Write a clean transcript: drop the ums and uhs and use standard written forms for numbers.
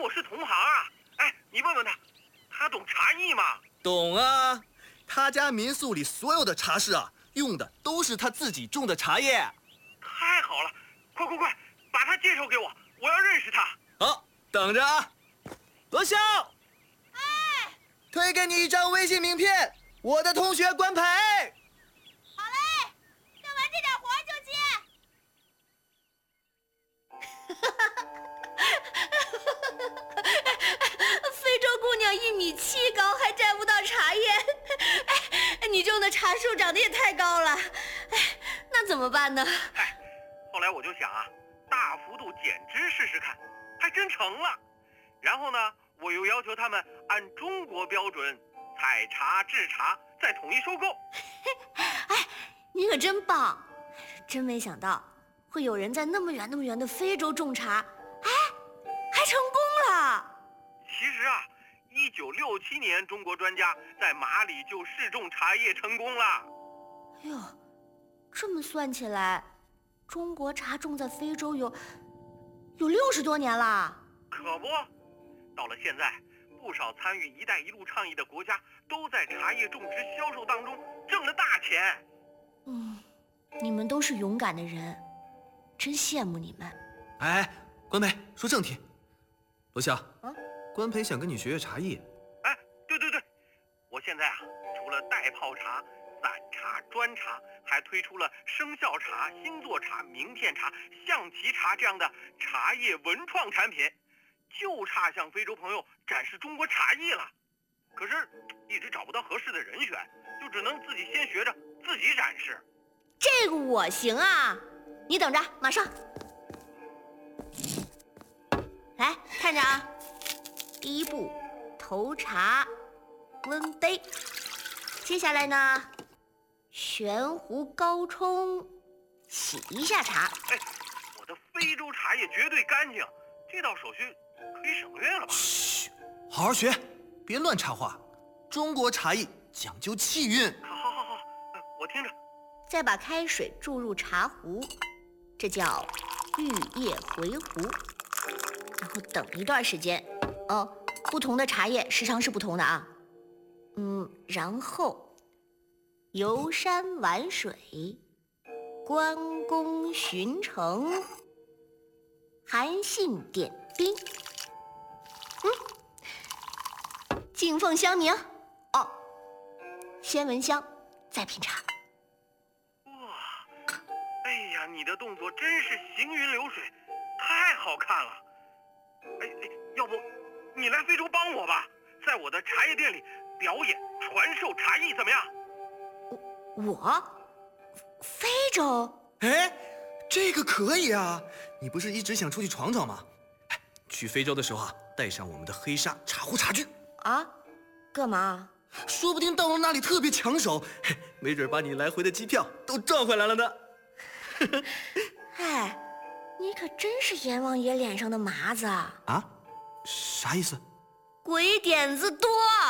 我是同行啊。哎，你问问他，他懂茶艺吗？ 懂啊，他家民宿里所有的茶室啊，用的都是他自己种的茶叶。 太好了，快，把他介绍给我，我要认识他。 好，等着啊。罗笑， 哎， 推给你一张微信名片，我的同学关培。 好嘞，干完这点活就接。非洲姑娘1.7米高，还摘不到茶叶。哎，你种的茶树长得也太高了。哎，那怎么办呢？ 哎，后来我就想啊，大幅度减脂试试看，还真成了。然后呢，我又要求他们按中国标准采茶、制茶，再统一收购。 哎，你可真棒！真没想到会有人在那么远的非洲种茶，哎，还成功了。 其实啊，1967年中国专家在马里就试种茶叶成功了。 哎呦，这么算起来，中国茶种在非洲有60多年了。 可不，到了现在，不少参与“一带一路”倡议的国家都在茶叶种植销售当中挣了大钱。 你们都是勇敢的人，真羡慕你们。 哎，关培，说正题。罗笑， 啊， 关培想跟你学茶艺。 哎，对，我现在啊，除了代泡茶、散茶、砖茶，还推出了生肖茶、星座茶、名片茶、象棋茶这样的茶叶文创产品，就差向非洲朋友展示中国茶艺了。可是一直找不到合适的人选，就只能自己先学着自己展示。 这个我行啊，你等着，马上。来，看着啊，第一步，投茶，温杯。接下来呢，悬壶高冲，洗一下茶。 哎，我的非洲茶叶绝对干净，这道手续可以省略了吧？ 嘘，好好学，别乱插话。中国茶艺讲究气韵。 好，我听着。 再把开水注入茶壶，这叫玉液回壶，然后等一段时间。不同的茶叶时长是不同的啊。然后游山玩水，关公巡城，韩信点兵。敬奉香茗。先闻香，再品茶。 哎呀，你的动作真是行云流水，太好看了。哎，要不你来非洲帮我吧，在我的茶叶店里表演传授茶艺怎么样？ 我？非洲？ 哎，这个可以啊！你不是一直想出去闯闯吗？去非洲的时候啊，带上我们的黑沙茶壶茶具啊？干嘛？ 说不定到了那里特别抢手，没准把你来回的机票都赚回来了呢。 哎，你可真是阎王爷脸上的麻子啊！ 啊？啥意思？ 鬼点子多。